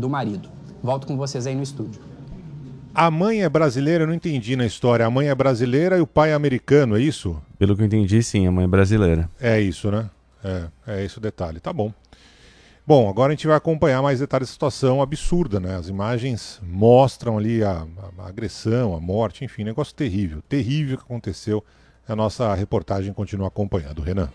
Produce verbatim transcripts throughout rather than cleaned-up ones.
do marido. Volto com vocês aí no estúdio. A mãe é brasileira? Eu não entendi na história. A mãe é brasileira e o pai é americano, é isso? Pelo que eu entendi, sim, a mãe é brasileira. É isso, né? É, é esse o detalhe. Tá bom. Bom, agora a gente vai acompanhar mais detalhes da situação absurda, né? As imagens mostram ali a, a, a agressão, a morte, enfim, negócio terrível. Terrível que aconteceu. A nossa reportagem continua acompanhando. Renan.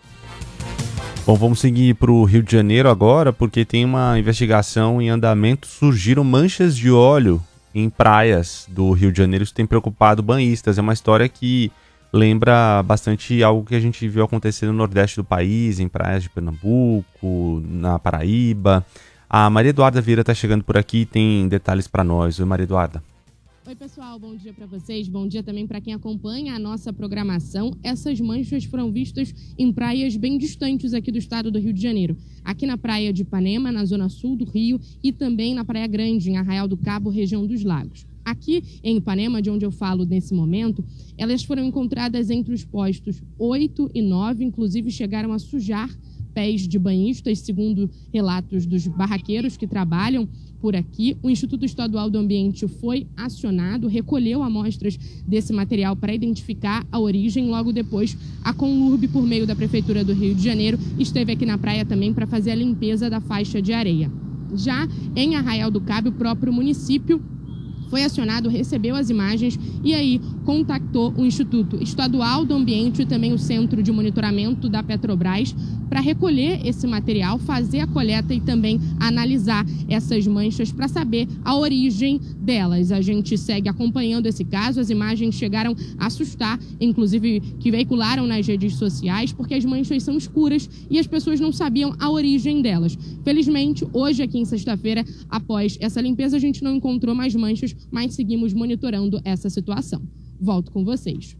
Bom, vamos seguir para o Rio de Janeiro agora, porque tem uma investigação em andamento. Surgiram manchas de óleo em praias do Rio de Janeiro. Isso tem preocupado banhistas. É uma história que lembra bastante algo que a gente viu acontecer no Nordeste do país, em praias de Pernambuco, na Paraíba. A Maria Eduarda Vieira está chegando por aqui e tem detalhes para nós. Oi, Maria Eduarda. Oi, pessoal, bom dia para vocês, bom dia também para quem acompanha a nossa programação. Essas manchas foram vistas em praias bem distantes aqui do estado do Rio de Janeiro. Aqui na praia de Ipanema, na zona sul do Rio, e também na Praia Grande, em Arraial do Cabo, região dos Lagos. Aqui em Ipanema, de onde eu falo nesse momento, elas foram encontradas entre os postos oito e nove, inclusive chegaram a sujar pés de banhistas, segundo relatos dos barraqueiros que trabalham por aqui. O Instituto Estadual do Ambiente foi acionado, recolheu amostras desse material para identificar a origem. Logo depois, a Conlurb, por meio da Prefeitura do Rio de Janeiro, esteve aqui na praia também para fazer a limpeza da faixa de areia. Já em Arraial do Cabo, o próprio município foi acionado, recebeu as imagens e aí contactou o Instituto Estadual do Ambiente e também o Centro de Monitoramento da Petrobras para recolher esse material, fazer a coleta e também analisar essas manchas para saber a origem delas. A gente segue acompanhando esse caso, as imagens chegaram a assustar, inclusive que veicularam nas redes sociais, porque as manchas são escuras e as pessoas não sabiam a origem delas. Felizmente, hoje aqui em sexta-feira, após essa limpeza, a gente não encontrou mais manchas, mas seguimos monitorando essa situação. Volto com vocês.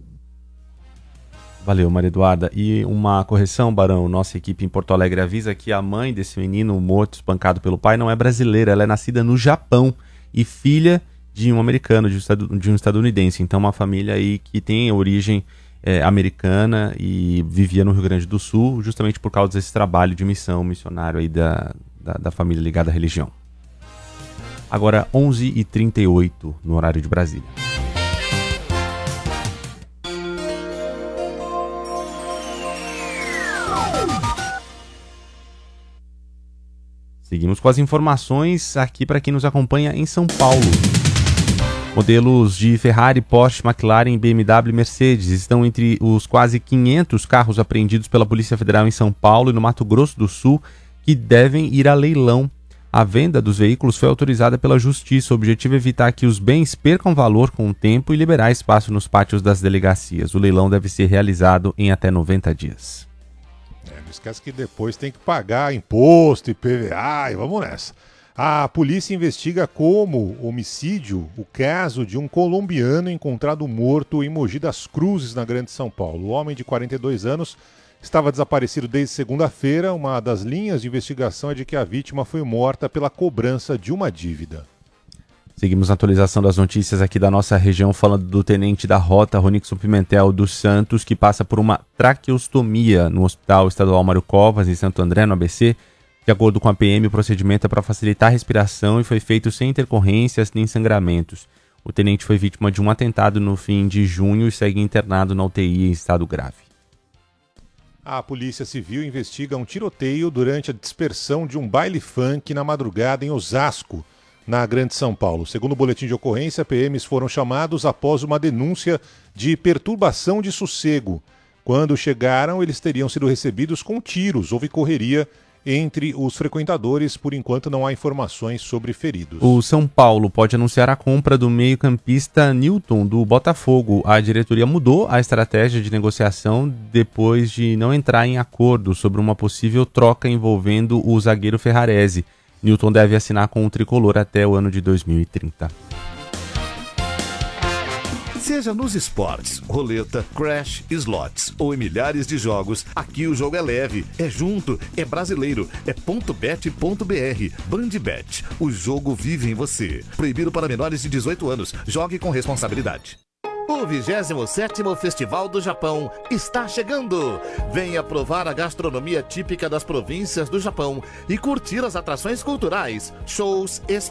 Valeu, Maria Eduarda. E uma correção, Barão, nossa equipe em Porto Alegre avisa que a mãe desse menino morto, espancado pelo pai, não é brasileira, ela é nascida no Japão e filha de um americano, de um estadunidense. Então, uma família aí que tem origem é, americana e vivia no Rio Grande do Sul, justamente por causa desse trabalho de missão missionário aí da, da, da família ligada à religião. Agora, onze e trinta e oito no horário de Brasília. Seguimos com as informações aqui para quem nos acompanha em São Paulo. Modelos de Ferrari, Porsche, McLaren, B M W e Mercedes estão entre os quase quinhentos carros apreendidos pela Polícia Federal em São Paulo e no Mato Grosso do Sul que devem ir a leilão. A venda dos veículos foi autorizada pela Justiça. O objetivo é evitar que os bens percam valor com o tempo e liberar espaço nos pátios das delegacias. O leilão deve ser realizado em até noventa dias. É, não esquece que depois tem que pagar imposto, I P V A e vamos nessa. A polícia investiga como homicídio o caso de um colombiano encontrado morto em Mogi das Cruzes, na Grande São Paulo. O homem de quarenta e dois anos estava desaparecido desde segunda-feira. Uma das linhas de investigação é de que a vítima foi morta pela cobrança de uma dívida. Seguimos a atualização das notícias aqui da nossa região, falando do tenente da Rota, Ronixon Pimentel dos Santos, que passa por uma traqueostomia no Hospital Estadual Mário Covas, em Santo André, no A B C. De acordo com a P M, o procedimento é para facilitar a respiração e foi feito sem intercorrências nem sangramentos. O tenente foi vítima de um atentado no fim de junho e segue internado na U T I em estado grave. A Polícia Civil investiga um tiroteio durante a dispersão de um baile funk na madrugada em Osasco, na Grande São Paulo. Segundo o boletim de ocorrência, P Ms foram chamados após uma denúncia de perturbação de sossego. Quando chegaram, eles teriam sido recebidos com tiros. Houve correria entre os frequentadores. Por enquanto, não há informações sobre feridos. O São Paulo pode anunciar a compra do meio-campista Newton do Botafogo. A diretoria mudou a estratégia de negociação depois de não entrar em acordo sobre uma possível troca envolvendo o zagueiro Ferrarese. Newton deve assinar com o tricolor até o ano de dois mil e trinta. Seja nos esportes, roleta, crash, slots ou em milhares de jogos, aqui o jogo é leve, é junto, é brasileiro, é ponto bet ponto br. Bandbet, o jogo vive em você. Proibido para menores de dezoito anos. Jogue com responsabilidade. O vigésimo sétimo Festival do Japão está chegando. Venha provar a gastronomia típica das províncias do Japão e curtir as atrações culturais, shows,